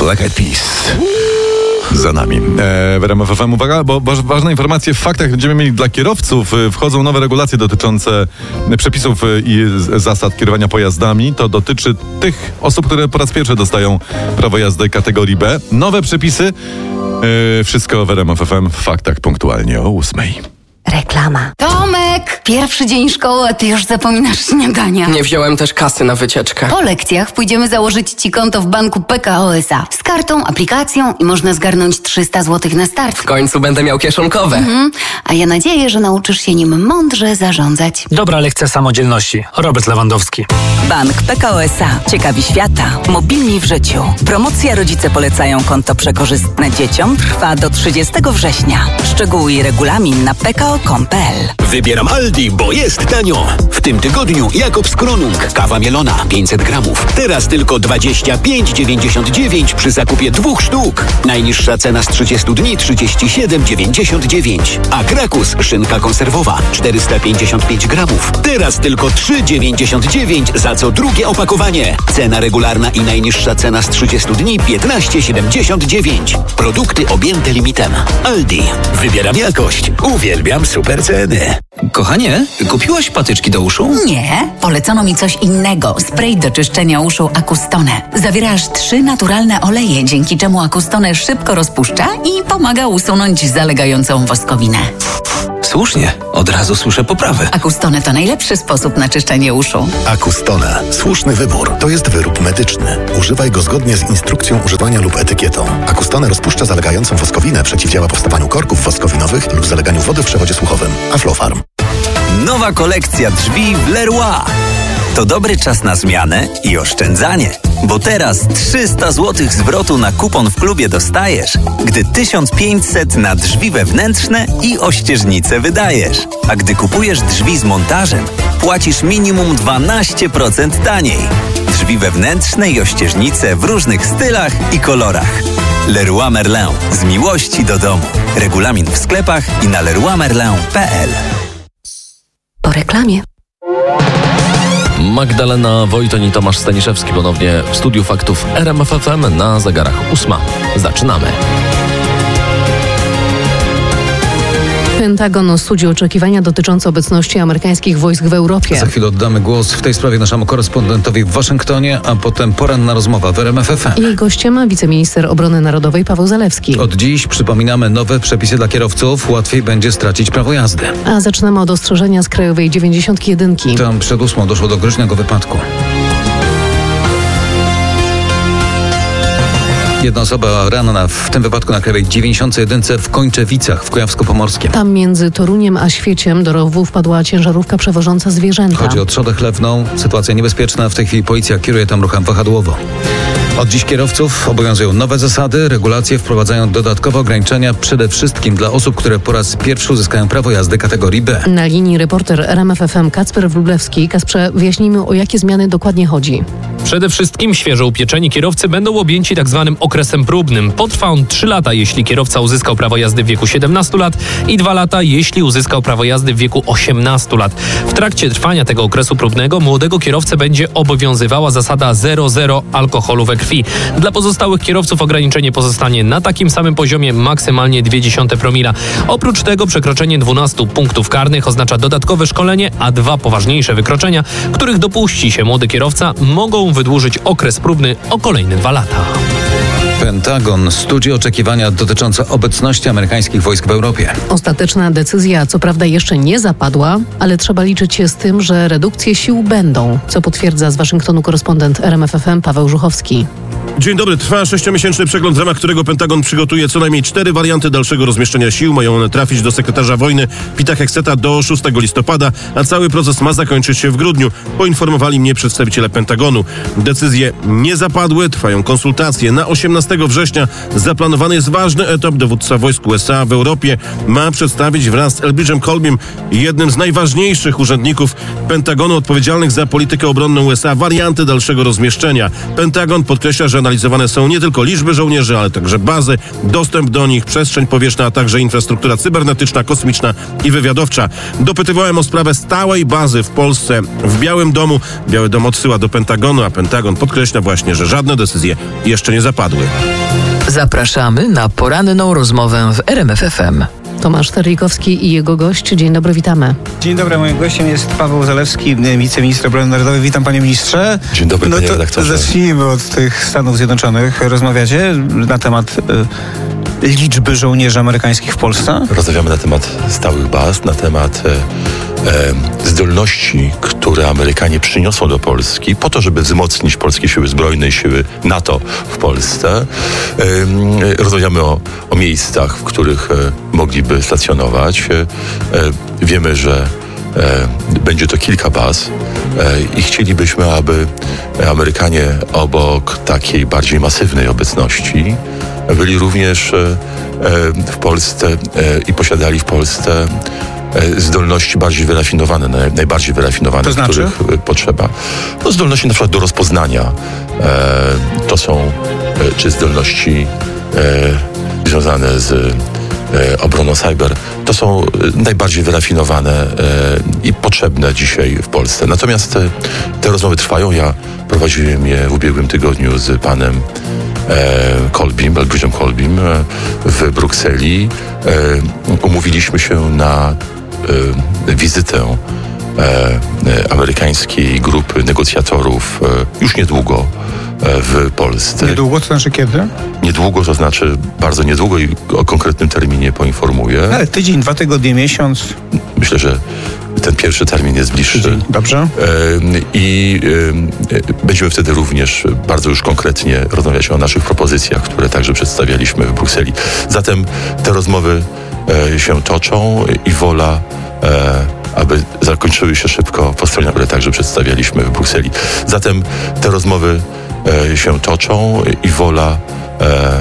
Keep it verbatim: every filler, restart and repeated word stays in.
Black Eyed Peas. Za nami. E, w R M F F M uwaga, bo ważna informacja, w faktach będziemy mieli dla kierowców. Wchodzą nowe regulacje dotyczące przepisów i zasad kierowania pojazdami. To dotyczy tych osób, które po raz pierwszy dostają prawo jazdy kategorii B. Nowe przepisy. E, wszystko w R M F F M w faktach punktualnie o ósmej. Reklama. Tomek! Pierwszy dzień szkoły, a ty już zapominasz śniadania. Nie wziąłem też kasy na wycieczkę. Po lekcjach pójdziemy założyć ci konto w banku P K O S A. Z kartą, aplikacją i można zgarnąć trzysta złotych na start. W końcu będę miał kieszonkowe. Mhm. A ja nadzieję, że nauczysz się nim mądrze zarządzać. Dobra lekcja samodzielności. Robert Lewandowski. Bank P K O S A. Ciekawi świata. Mobilni w życiu. Promocja Rodzice polecają konto przekorzystne dzieciom trwa do trzydziestego września. Szczegóły i regulamin na p k o kropka com kropka p l. Wybieram Aldi, bo jest tanio. W tym tygodniu Jakobs Kronung, kawa mielona pięćset gramów. Teraz tylko dwadzieścia pięć dziewięćdziesiąt dziewięć przy zakupie dwóch sztuk. Najniższa cena z trzydziestu dni trzydzieści siedem dziewięćdziesiąt dziewięć. A Krakus, szynka konserwowa czterysta pięćdziesiąt pięć gramów. Teraz tylko trzy dziewięćdziesiąt dziewięć za co drugie opakowanie. Cena regularna i najniższa cena z trzydziestu dni piętnaście siedemdziesiąt dziewięć. Produkty objęte limitem. Aldi. Wybieram jakość. Uwielbiam super ceny. Kochanie, kupiłaś patyczki do uszu? Nie, polecono mi coś innego. Spray do czyszczenia uszu Acustone. Zawiera aż trzy naturalne oleje, dzięki czemu Acustone szybko rozpuszcza i pomaga usunąć zalegającą woskowinę. Słusznie, od razu słyszę poprawę. Acustone to najlepszy sposób na czyszczenie uszu. Acustone. Słuszny wybór. To jest wyrób medyczny. Używaj go zgodnie z instrukcją używania lub etykietą. Acustone rozpuszcza zalegającą woskowinę, przeciwdziała powstawaniu korków woskowinowych lub zaleganiu wody w przewodzie słuchowym. Aflofarm. Nowa kolekcja drzwi w Leroy. To dobry czas na zmianę i oszczędzanie, bo teraz trzysta złotych zwrotu na kupon w klubie dostajesz, gdy tysiąc pięćset na drzwi wewnętrzne i ościeżnice wydajesz. A gdy kupujesz drzwi z montażem, płacisz minimum dwanaście procent taniej. Drzwi wewnętrzne i ościeżnice w różnych stylach i kolorach. Leroy Merlin. Z miłości do domu. Regulamin w sklepach i na leroy merlin kropka p l. Po reklamie. Magdalena Wojton i Tomasz Staniszewski ponownie w studiu faktów R M F F M na zegarach ósma. Zaczynamy. Pentagon osudzi oczekiwania dotyczące obecności amerykańskich wojsk w Europie. Za chwilę oddamy głos w tej sprawie naszemu korespondentowi w Waszyngtonie, a potem poranna rozmowa w R M F F M. Jej gościem wiceminister obrony narodowej Paweł Zalewski. Od dziś przypominamy nowe przepisy dla kierowców. Łatwiej będzie stracić prawo jazdy. A zaczynamy od ostrzeżenia z krajowej dziewięćdziesiąt jeden. Tam przed ósmą doszło do groźnego wypadku. Jedna osoba ranna w tym wypadku na krajowej dziewięćdziesiąt jeden w Kończewicach w Kujawsko-Pomorskiem. Tam między Toruniem a Świeciem do rowu wpadła ciężarówka przewożąca zwierzęta. Chodzi o trzodę chlewną. Sytuacja niebezpieczna. W tej chwili policja kieruje tam ruchem wahadłowo. Od dziś kierowców obowiązują nowe zasady. Regulacje wprowadzają dodatkowe ograniczenia przede wszystkim dla osób, które po raz pierwszy uzyskają prawo jazdy kategorii B. Na linii reporter R M F F M Kacper Wróblewski. Kacprze, wyjaśnijmy, o jakie zmiany dokładnie chodzi. Przede wszystkim świeżo upieczeni kierowcy będą objęci tak zwanym okresem próbnym. Potrwa on trzy lata, jeśli kierowca uzyskał prawo jazdy w wieku siedemnastu lat i dwa lata, jeśli uzyskał prawo jazdy w wieku osiemnastu lat. W trakcie trwania tego okresu próbnego młodego kierowcę będzie obowiązywała zasada zero zero alkoholu we krwi. Dla pozostałych kierowców ograniczenie pozostanie na takim samym poziomie, maksymalnie zero przecinek dwa promila. Oprócz tego przekroczenie dwunastu punktów karnych oznacza dodatkowe szkolenie, a dwa poważniejsze wykroczenia, których dopuści się młody kierowca, mogą wydłużyć okres próbny o kolejne dwa lata. Pentagon studzi oczekiwania dotyczące obecności amerykańskich wojsk w Europie. Ostateczna decyzja co prawda jeszcze nie zapadła, ale trzeba liczyć się z tym, że redukcje sił będą, co potwierdza z Waszyngtonu korespondent R M F F M Paweł Żuchowski. Dzień dobry. Trwa sześciomiesięczny przegląd, w ramach którego Pentagon przygotuje co najmniej cztery warianty dalszego rozmieszczenia sił. Mają one trafić do sekretarza wojny Pita Hegseta do szóstego listopada, a cały proces ma zakończyć się w grudniu, poinformowali mnie przedstawiciele Pentagonu. Decyzje nie zapadły, trwają konsultacje. Na osiemnastego września zaplanowany jest ważny etap. Dowódca wojsk U S A w Europie ma przedstawić wraz z Elbridge'em Colbym, jednym z najważniejszych urzędników Pentagonu odpowiedzialnych za politykę obronną U S A, warianty dalszego rozmieszczenia. Pentagon podkreśla, że analizowane są nie tylko liczby żołnierzy, ale także bazy, dostęp do nich, przestrzeń powietrzna, a także infrastruktura cybernetyczna, kosmiczna i wywiadowcza. Dopytywałem o sprawę stałej bazy w Polsce w Białym Domu. Biały Dom odsyła do Pentagonu, a Pentagon podkreśla właśnie, że żadne decyzje jeszcze nie zapadły. Zapraszamy na poranną rozmowę w R M F F M. Tomasz Terlikowski i jego gość. Dzień dobry, witamy. Dzień dobry, moim gościem jest Paweł Zalewski, wiceminister obrony narodowej. Witam, panie ministrze. Dzień dobry, no panie to redaktorze. Zacznijmy od tych Stanów Zjednoczonych. Rozmawiacie na temat y, liczby żołnierzy amerykańskich w Polsce? Rozmawiamy na temat stałych baz, na temat e, e, zdolności, które Amerykanie przyniosą do Polski po to, żeby wzmocnić polskie siły zbrojne i siły NATO w Polsce. E, rozmawiamy o, o miejscach, w których e, mogliby stacjonować. E, e, wiemy, że E, będzie to kilka baz e, i chcielibyśmy, aby Amerykanie obok takiej bardziej masywnej obecności byli również e, w Polsce e, i posiadali w Polsce e, zdolności bardziej wyrafinowane, naj, najbardziej wyrafinowane, to znaczy? których e, potrzeba. No, zdolności na przykład do rozpoznania. E, to są e, czy zdolności e, związane z obroną cyber, to są najbardziej wyrafinowane i potrzebne dzisiaj w Polsce. Natomiast te, te rozmowy trwają. Ja prowadziłem je w ubiegłym tygodniu z panem Kolbim, Elbridge'em Kolbim w Brukseli. Umówiliśmy się na wizytę amerykańskiej grupy negocjatorów już niedługo w Polsce. Niedługo, to znaczy kiedy? Niedługo, to znaczy bardzo niedługo i o konkretnym terminie poinformuję. Ale tydzień, dwa tygodnie, miesiąc? Myślę, że ten pierwszy termin jest bliższy. Tydzień. Dobrze. I będziemy wtedy również bardzo już konkretnie rozmawiać o naszych propozycjach, które także przedstawialiśmy w Brukseli. Zatem te rozmowy się toczą i wola aby zakończyły się szybko po stronie, które także przedstawialiśmy w Brukseli. Zatem te rozmowy e, się toczą i wola, e,